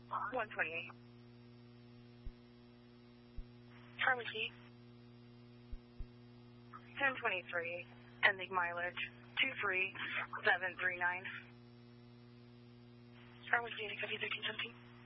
128. Charlie Key. 1023. Ending mileage 23739. Charlie Key, copy 1317.